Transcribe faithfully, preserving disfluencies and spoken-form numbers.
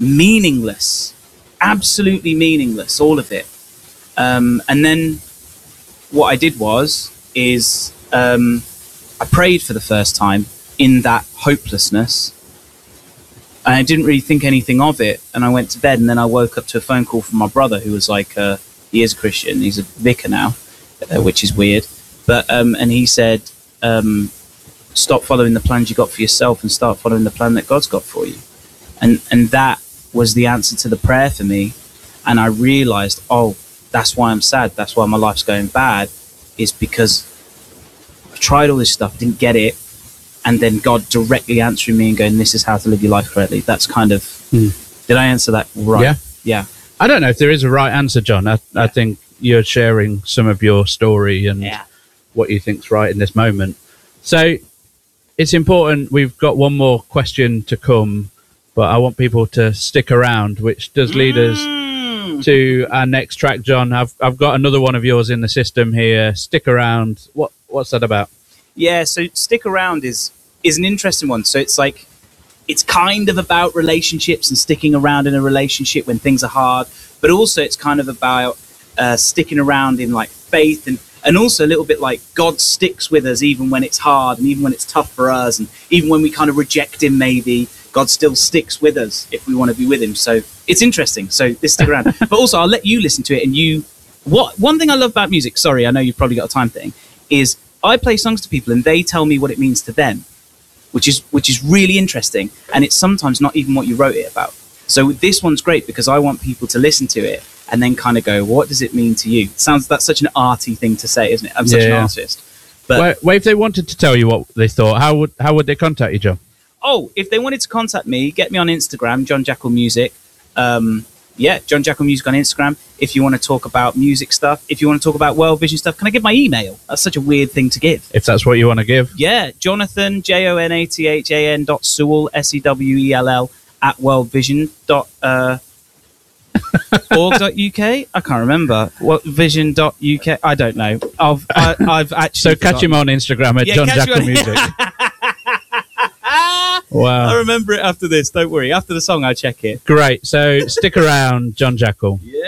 meaningless, absolutely meaningless, all of it. Um, and then what I did was, is um, I prayed for the first time in that hopelessness. And I didn't really think anything of it. And I went to bed, and then I woke up to a phone call from my brother, who was like, uh, he is a Christian. He's a vicar now, uh, which is weird. But um, and he said, um, stop following the plans you got for yourself and start following the plan that God's got for you. And and that was the answer to the prayer for me. And I realized, oh, that's why I'm sad. That's why my life's going bad, is because I tried all this stuff, didn't get it. And then God directly answering me and going, this is how to live your life correctly. That's kind of, mm. did I answer that right? Yeah. Yeah. I don't know if there is a right answer, John. I, yeah. I think you're sharing some of your story and yeah. what you think's right in this moment. So it's important. We've got one more question to come, but I want people to stick around, which does lead mm. us to our next track, John. I've I've got another one of yours in the system here. Stick around. What what's that about? Yeah, so Stick Around is is an interesting one. So it's like, it's kind of about relationships and sticking around in a relationship when things are hard, but also it's kind of about uh, sticking around in like faith, and, and also a little bit like God sticks with us even when it's hard and even when it's tough for us, and even when we kind of reject him, maybe God still sticks with us if we want to be with him. So it's interesting. So this Stick Around. But also I'll let you listen to it, and you, what one thing I love about music, sorry, I know you've probably got a time thing, is I play songs to people and they tell me what it means to them, which is which is really interesting. And it's sometimes not even what you wrote it about. So this one's great because I want people to listen to it and then kind of go, what does it mean to you? It sounds, that's such an arty thing to say, isn't it? I'm such yeah. an artist. But well, well, if they wanted to tell you what they thought, how would how would they contact you, John? Oh, if they wanted to contact me, get me on Instagram, John Jackal Music. Um, yeah, John Jackal Music on Instagram. If you want to talk about music stuff, if you want to talk about World Vision stuff, can I give my email? That's such a weird thing to give. If that's what you want to give. Yeah, Jonathan, J O N A T H A N dot Sewell, S E W E L L, at worldvision dot org dot U K. I can't remember. What vision dot U K? I don't know. I've, I, I've actually So catch forgotten. him on Instagram at yeah, John Jackal Music. Wow. I remember it after this, don't worry. After the song, I'll check it. Great. So stick around, John Jackal. Yeah.